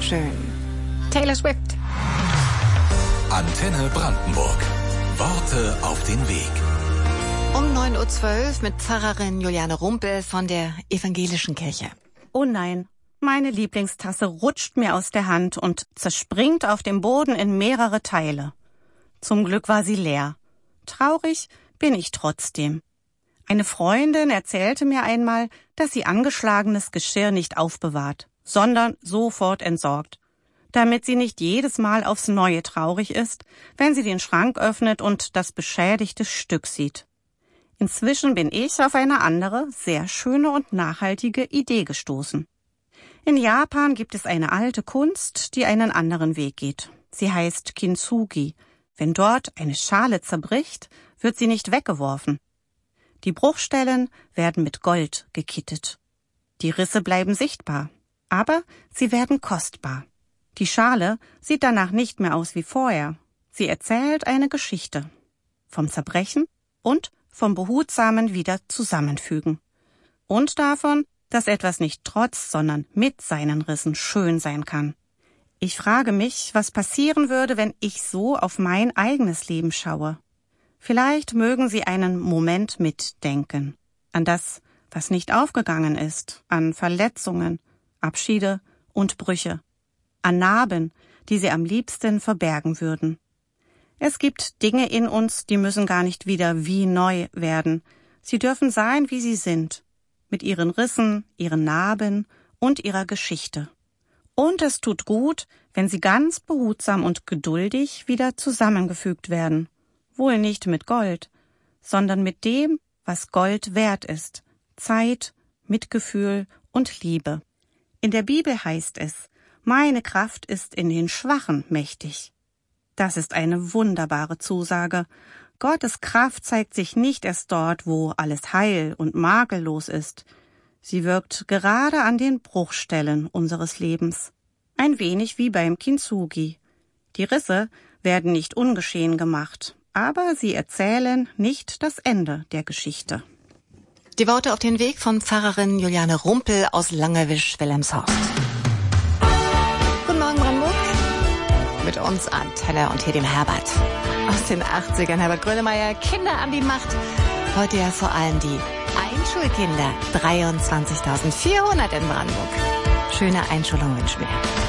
schön. Taylor Swift. Antenne Brandenburg. Worte auf den Weg. Um 9.12 Uhr mit Pfarrerin Juliane Rumpel von der Evangelischen Kirche. Oh nein, meine Lieblingstasse rutscht mir aus der Hand und zerspringt auf dem Boden in mehrere Teile. Zum Glück war sie leer. Traurig bin ich trotzdem. Eine Freundin erzählte mir einmal, dass sie angeschlagenes Geschirr nicht aufbewahrt, sondern sofort entsorgt, damit sie nicht jedes Mal aufs Neue traurig ist, wenn sie den Schrank öffnet und das beschädigte Stück sieht. Inzwischen bin ich auf eine andere, sehr schöne und nachhaltige Idee gestoßen. In Japan gibt es eine alte Kunst, die einen anderen Weg geht. Sie heißt Kintsugi. Wenn dort eine Schale zerbricht, wird sie nicht weggeworfen. Die Bruchstellen werden mit Gold gekittet. Die Risse bleiben sichtbar, aber sie werden kostbar. Die Schale sieht danach nicht mehr aus wie vorher. Sie erzählt eine Geschichte. Vom Zerbrechen und vom behutsamen Wiederzusammenfügen. Und davon, dass etwas nicht trotz, sondern mit seinen Rissen schön sein kann. Ich frage mich, was passieren würde, wenn ich so auf mein eigenes Leben schaue. Vielleicht mögen Sie einen Moment mitdenken. An das, was nicht aufgegangen ist, an Verletzungen, Abschiede und Brüche, an Narben, die Sie am liebsten verbergen würden. Es gibt Dinge in uns, die müssen gar nicht wieder wie neu werden. Sie dürfen sein, wie sie sind, mit ihren Rissen, ihren Narben und ihrer Geschichte. Und es tut gut, wenn sie ganz behutsam und geduldig wieder zusammengefügt werden. Wohl nicht mit Gold, sondern mit dem, was Gold wert ist. Zeit, Mitgefühl und Liebe. In der Bibel heißt es, meine Kraft ist in den Schwachen mächtig. Das ist eine wunderbare Zusage. Gottes Kraft zeigt sich nicht erst dort, wo alles heil und makellos ist. Sie wirkt gerade an den Bruchstellen unseres Lebens. Ein wenig wie beim Kintsugi. Die Risse werden nicht ungeschehen gemacht, aber sie erzählen nicht das Ende der Geschichte. Die Worte auf den Weg von Pfarrerin Juliane Rumpel aus Langewisch-Wilhelmshorst. Guten Morgen, Brandenburg. Mit uns Antenne und hier dem Herbert. Aus den 80ern, Herbert Grönemeyer, Kinder an die Macht. Heute ja vor allem die Einschulkinder. 23.400 in Brandenburg. Schöne Einschulung wünschen wir.